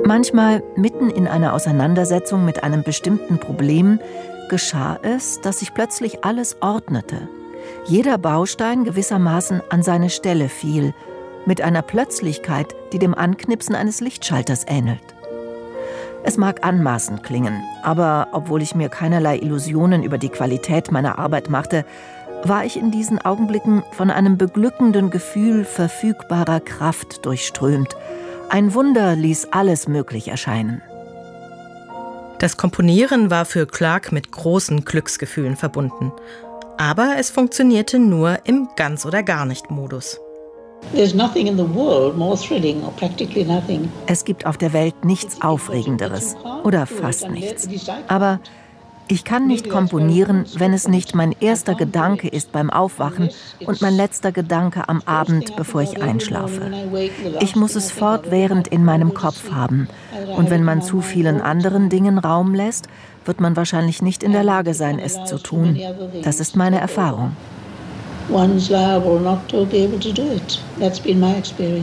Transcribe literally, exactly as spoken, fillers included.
Manchmal, mitten in einer Auseinandersetzung mit einem bestimmten Problem, geschah es, dass sich plötzlich alles ordnete. Jeder Baustein gewissermaßen an seine Stelle fiel, mit einer Plötzlichkeit, die dem Anknipsen eines Lichtschalters ähnelt. Es mag anmaßend klingen, aber obwohl ich mir keinerlei Illusionen über die Qualität meiner Arbeit machte, war ich in diesen Augenblicken von einem beglückenden Gefühl verfügbarer Kraft durchströmt. Ein Wunder ließ alles möglich erscheinen. Das Komponieren war für Clarke mit großen Glücksgefühlen verbunden. Aber es funktionierte nur im Ganz-oder-gar-nicht-Modus. Es gibt auf der Welt nichts Aufregenderes oder fast nichts. Aber ich kann nicht komponieren, wenn es nicht mein erster Gedanke ist beim Aufwachen und mein letzter Gedanke am Abend, bevor ich einschlafe. Ich muss es fortwährend in meinem Kopf haben. Und wenn man zu vielen anderen Dingen Raum lässt, wird man wahrscheinlich nicht in der Lage sein, es zu tun. Das ist meine Erfahrung.